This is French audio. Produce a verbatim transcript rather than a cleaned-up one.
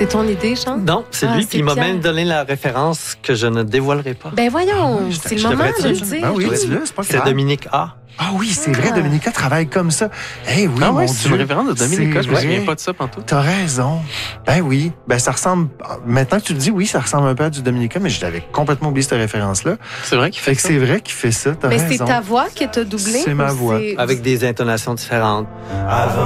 C'est ton idée, Jean? Non, c'est Ah, lui. c'est Puis il m'a Pierre. même donné la référence que je ne dévoilerai pas. Ben voyons, Ah oui, je c'est le je moment devrais de le dire. dire. Ben oui, Oui. dis-le, c'est pas C'est grave. Dominique A. Ah oui, c'est vrai, Ah. Dominica travaille comme ça. Eh oui, Ah mon ouais, c'est Dieu. une référence de Dominica, C'est je me souviens vrai. pas de ça pantoute. T'as raison. Ben oui. Ben ça ressemble. Maintenant que tu le dis, oui, ça ressemble un peu à du Dominica, mais je l'avais complètement oublié cette référence-là. C'est vrai qu'il Fait fait que ça. c'est vrai qu'il fait ça. T'as Mais raison. c'est ta voix qui t'a doublé? C'est ma ou voix. c'est- Avec des intonations différentes.